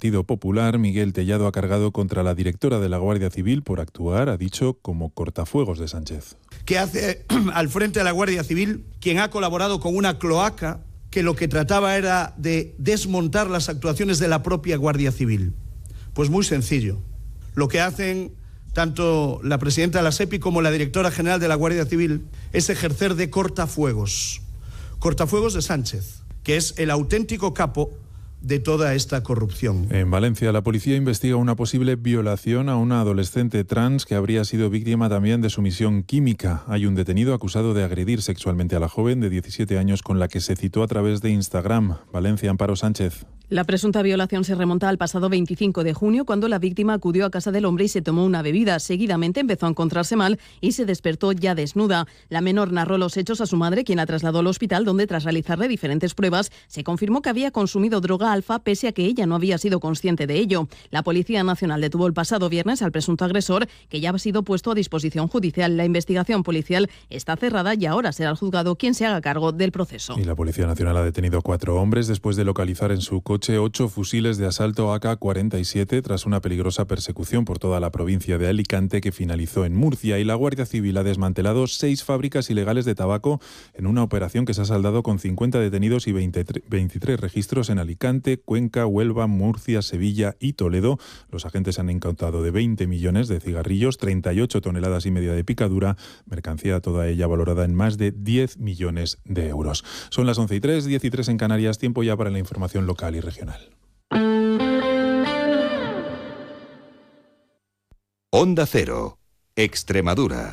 Partido Popular, Miguel Tellado, ha cargado contra la directora de la Guardia Civil por actuar, ha dicho, como cortafuegos de Sánchez. ¿Qué hace al frente de la Guardia Civil quien ha colaborado con una cloaca que lo que trataba era de desmontar las actuaciones de la propia Guardia Civil? Pues muy sencillo. Lo que hacen tanto la presidenta de la SEPI como la directora general de la Guardia Civil es ejercer de cortafuegos. Cortafuegos de Sánchez, que es el auténtico capo de toda esta corrupción. En Valencia, la policía investiga una posible violación a una adolescente trans que habría sido víctima también de sumisión química. Hay un detenido acusado de agredir sexualmente a la joven de 17 años con la que se citó a través de Instagram. Valencia, Amparo Sánchez. La presunta violación se remonta al pasado 25 de junio, cuando la víctima acudió a casa del hombre y se tomó una bebida. Seguidamente empezó a encontrarse mal y se despertó ya desnuda. La menor narró los hechos a su madre, quien la trasladó al hospital, donde tras realizarle diferentes pruebas se confirmó que había consumido droga alfa, pese a que ella no había sido consciente de ello. La Policía Nacional detuvo el pasado viernes al presunto agresor, que ya ha sido puesto a disposición judicial. La investigación policial está cerrada y ahora será el juzgado quien se haga cargo del proceso. Y la Policía Nacional ha detenido 4 hombres después de localizar en su coche 8 fusiles de asalto AK-47 tras una peligrosa persecución por toda la provincia de Alicante que finalizó en Murcia. Y la Guardia Civil ha desmantelado 6 fábricas ilegales de tabaco en una operación que se ha saldado con 50 detenidos y 23 registros en Alicante, Cuenca, Huelva, Murcia, Sevilla y Toledo. Los agentes han incautado de 20 millones de cigarrillos, 38 toneladas y media de picadura, mercancía toda ella valorada en más de 10 millones de euros. Son las 11:03, 10:03 en Canarias, tiempo ya para la información local y regional. Onda Cero, Extremadura.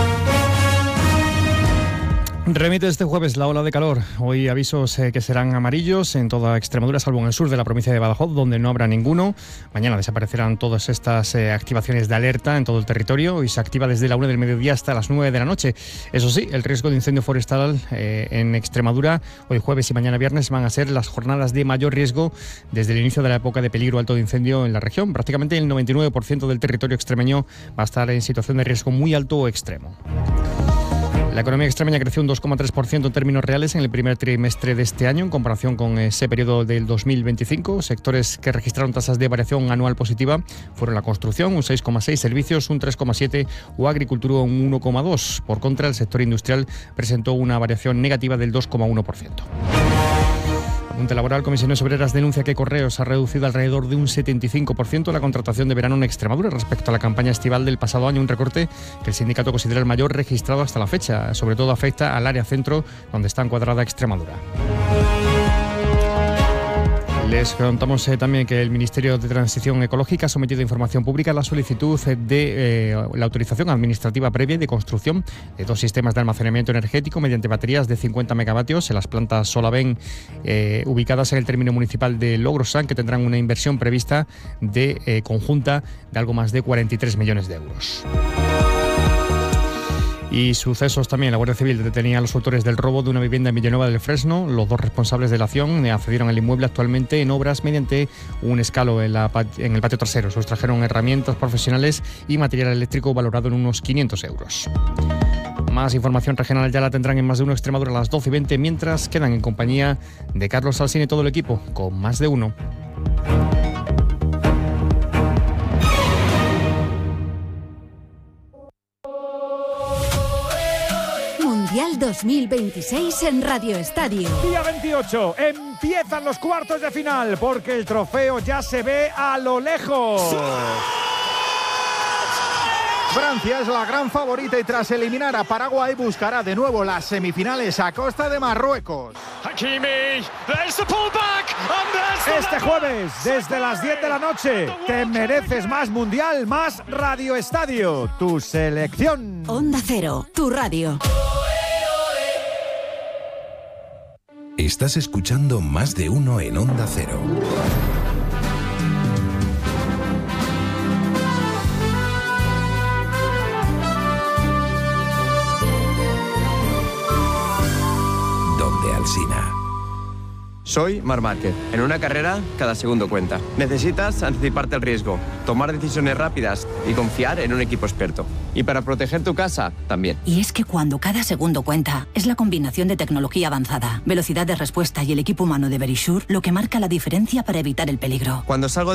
Remite este jueves la ola de calor. Hoy avisos que serán amarillos en toda Extremadura, salvo en el sur de la provincia de Badajoz, donde no habrá ninguno. Mañana desaparecerán todas estas activaciones de alerta en todo el territorio y se activa desde la 1 del mediodía hasta las 9 de la noche. Eso sí, el riesgo de incendio forestal en Extremadura, hoy jueves y mañana viernes, van a ser las jornadas de mayor riesgo desde el inicio de la época de peligro alto de incendio en la región. Prácticamente el 99% del territorio extremeño va a estar en situación de riesgo muy alto o extremo. La economía extremeña creció un 2,3% en términos reales en el primer trimestre de este año en comparación con ese periodo del 2025. Sectores que registraron tasas de variación anual positiva fueron la construcción, un 6,6%, servicios, un 3,7% o agricultura, un 1,2%. Por contra, el sector industrial presentó una variación negativa del 2,1%. Junta Laboral, Comisiones Obreras denuncia que Correos ha reducido alrededor de un 75% la contratación de verano en Extremadura respecto a la campaña estival del pasado año, un recorte que el sindicato considera el mayor registrado hasta la fecha. Sobre todo afecta al área centro, donde está encuadrada Extremadura. Les contamos también que el Ministerio de Transición Ecológica ha sometido a información pública la solicitud de la autorización administrativa previa de construcción de 2 sistemas de almacenamiento energético mediante baterías de 50 megavatios en las plantas Solaven ubicadas en el término municipal de Logrosan, que tendrán una inversión prevista de conjunta de algo más de 43 millones de euros. Y sucesos también. La Guardia Civil detenía a los autores del robo de una vivienda en Villanueva del Fresno. Los 2 responsables de la acción accedieron al inmueble actualmente en obras mediante un escalo en el patio trasero. Sustrajeron herramientas profesionales y material eléctrico valorado en unos 500 euros. Más información regional ya la tendrán en Más de Uno Extremadura a las 12:20, mientras quedan en compañía de Carlos Alsina y todo el equipo con Más de Uno. Mundial 2026 en Radio Estadio. Día 28, empiezan los cuartos de final porque el trofeo ya se ve a lo lejos. Francia es la gran favorita y tras eliminar a Paraguay buscará de nuevo las semifinales a costa de Marruecos. Este jueves, desde las 10 de la noche, te mereces más Mundial, más Radio Estadio, tu selección. Onda Cero, tu radio. Estás escuchando Más de Uno en Onda Cero. Donde Alsina. Soy Marc Márquez. En una carrera, cada segundo cuenta. Necesitas anticiparte al riesgo, tomar decisiones rápidas y confiar en un equipo experto. Y para proteger tu casa, también. Y es que cuando cada segundo cuenta, es la combinación de tecnología avanzada, velocidad de respuesta y el equipo humano de Verisure lo que marca la diferencia para evitar el peligro. Cuando salgo